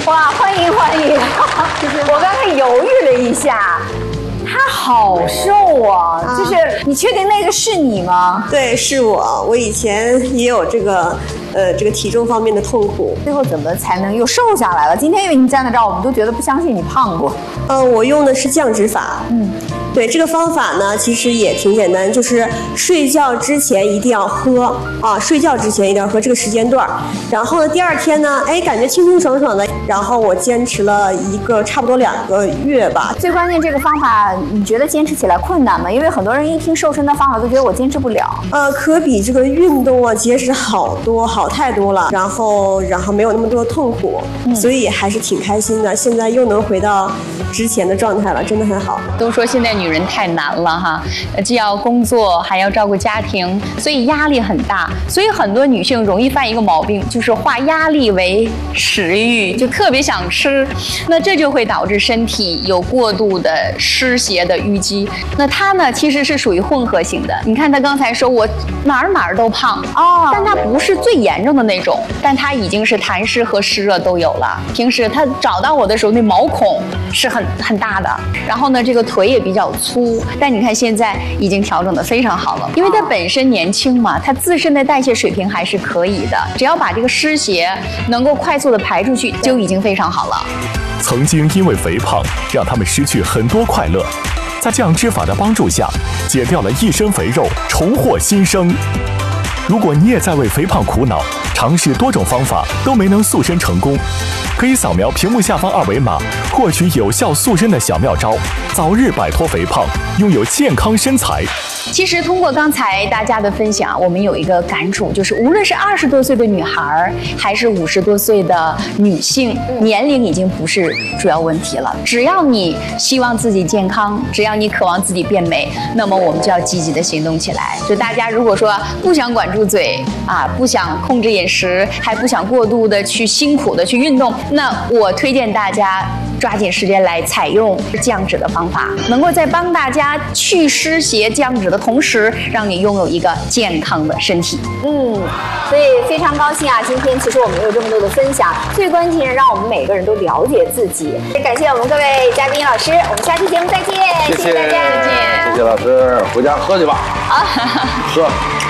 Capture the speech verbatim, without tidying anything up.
哇，欢迎欢迎！我刚才犹豫了一下。他好瘦啊！啊就是你确定那个是你吗？ 对，是我。我以前也有这个，呃，这个体重方面的痛苦。 最后怎么才能又瘦下来了？今天因为你站在这儿，我们都觉得不相信你胖过。 呃，我用的是降脂法。嗯。对，这个方法呢，其实也挺简单，就是睡觉之前一定要喝啊，睡觉之前一定要喝这个时间段。然后呢，第二天呢，哎，感觉清清爽爽的。然后我坚持了一个差不多两个月吧。 最关键这个方法，你觉得坚持起来困难吗？因为很多人一听瘦身的方法，都觉得我坚持不了。 呃，可比这个运动啊节食好多，好太多了。然后，然后没有那么多痛苦，嗯、所以还是挺开心的。现在又能回到之前的状态了，真的很好。 都说现在女人太难了哈，既要工作还要照顾家庭，所以压力很大。所以很多女性容易犯一个毛病，就是化压力为食欲，就特别想吃。那这就会导致身体有过度的湿邪的淤积。那她呢，其实是属于混合型的。你看她刚才说我哪儿哪儿都胖哦，但她不是最严重的那种，但她已经是痰湿和湿热都有了。平时她找到我的时候，那毛孔是很很大的，然后呢，这个腿也比较粗。但你看现在已经调整得非常好了，因为她本身年轻嘛，她自身的代谢水平还是可以的，只要把这个湿邪能够快速的排出去，就已经非常好了。 曾经因为肥胖让他们失去很多快乐，在降脂法的帮助下，减掉了一身肥肉，重获新生。如果你也在为肥胖苦恼，尝试多种方法都没能塑身成功，可以扫描屏幕下方二维码，获取有效塑身的小妙招，早日摆脱肥胖，拥有健康身材。 其实通过刚才大家的分享，我们有一个感触，就是无论是二十多岁的女孩，还是五十多岁的女性，年龄已经不是主要问题了。只要你希望自己健康，只要你渴望自己变美，那么我们就要积极的行动起来。就大家如果说不想管住嘴啊，不想控制饮食，还不想过度的去辛苦的去运动，那我推荐大家抓紧时间来采用降脂的方法，能够在帮大家去湿邪降脂的同时，让你拥有一个健康的身体。 嗯，所以非常高兴啊！今天其实我们有这么多的分享，最关键是让我们每个人都了解自己。也感谢我们各位嘉宾老师，我们下期节目再见， 谢谢谢谢大家， 再见，谢谢老师，回家喝去吧，啊，喝。